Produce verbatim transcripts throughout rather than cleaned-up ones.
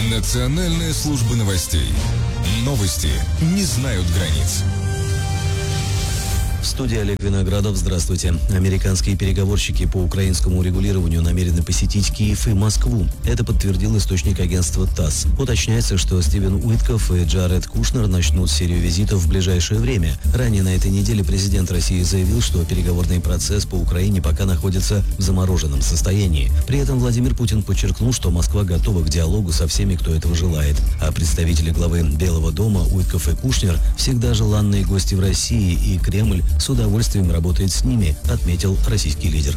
Национальная служба новостей. Новости не знают границ. В студии Олег Виноградов. Здравствуйте. Американские переговорщики по украинскому урегулированию намерены посетить Киев и Москву. Это подтвердил источник агентства ТАСС. Уточняется, что Стивен Уиткоф и Джаред Кушнер начнут серию визитов в ближайшее время. Ранее на этой неделе президент России заявил, что переговорный процесс по Украине пока находится в замороженном состоянии. При этом Владимир Путин подчеркнул, что Москва готова к диалогу со всеми, кто этого желает. А представители главы Белого дома Уиткоф и Кушнер всегда желанные гости в России, и Кремль с удовольствием работает с ними, отметил российский лидер.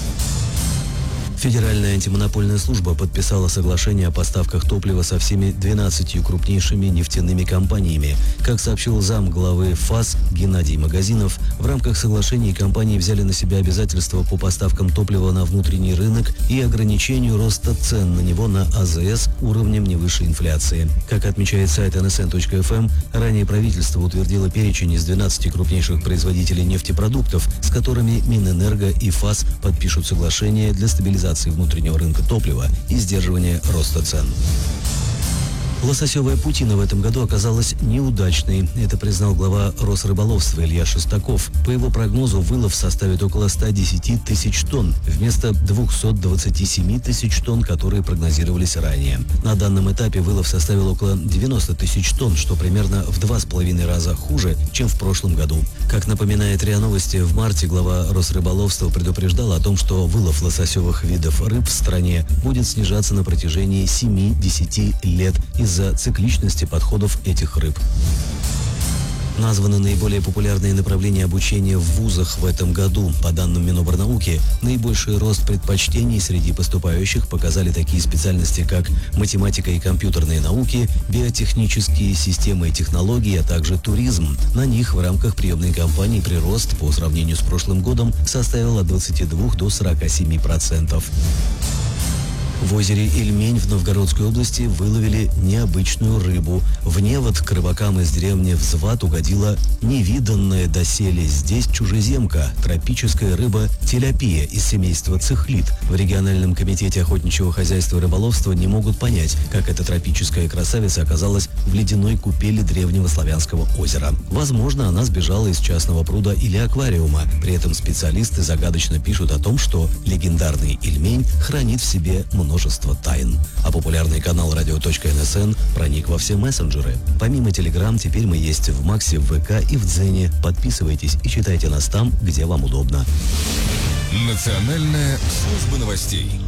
Федеральная антимонопольная служба подписала соглашение о поставках топлива со всеми двенадцатью крупнейшими нефтяными компаниями. Как сообщил зам главы ФАС Геннадий Магазинов, в рамках соглашений компании взяли на себя обязательства по поставкам топлива на внутренний рынок и ограничению роста цен на него на АЗС уровнем не выше инфляции. Как отмечает сайт эн эс эн точка эф эм, ранее правительство утвердило перечень из двенадцати крупнейших производителей нефтепродуктов, с которыми Минэнерго и ФАС подпишут соглашение для стабилизации внутреннего рынка топлива и сдерживания роста цен. Лососевая путина в этом году оказалась неудачной. Это признал глава Росрыболовства Илья Шестаков. По его прогнозу, вылов составит около ста десяти тысяч тонн вместо двухсот двадцати семи тысяч тонн, которые прогнозировались ранее. На данном этапе вылов составил около девяноста тысяч тонн, что примерно в два с половиной раза хуже, чем в прошлом году. Как напоминает РИА Новости, в марте глава Росрыболовства предупреждал о том, что вылов лососевых видов рыб в стране будет снижаться на протяжении семи-десяти лет из-за из-за цикличности подходов этих рыб. Названы наиболее популярные направления обучения в вузах в этом году. По данным Миноборнауки, наибольший рост предпочтений среди поступающих показали такие специальности, как математика и компьютерные науки, биотехнические системы и технологии, а также туризм. На них в рамках приемной кампании прирост по сравнению с прошлым годом составил от двадцати двух до сорока семи процентов. В озере Ильмень в Новгородской области выловили необычную рыбу. В невод к рыбакам из деревни Взват угодила невиданная доселе здесь чужеземка, тропическая рыба теляпия из семейства цихлид. В региональном комитете охотничьего хозяйства и рыболовства не могут понять, как эта тропическая красавица оказалась в ледяной купели древнего славянского озера. Возможно, она сбежала из частного пруда или аквариума. При этом специалисты загадочно пишут о том, что легендарный Ильмень хранит в себе много множество тайн. А популярный канал радио точка эн эс эн проник во все мессенджеры. Помимо Телеграм, теперь мы есть в Максе, в ВК и в Дзене. Подписывайтесь и читайте нас там, где вам удобно. Национальная служба новостей.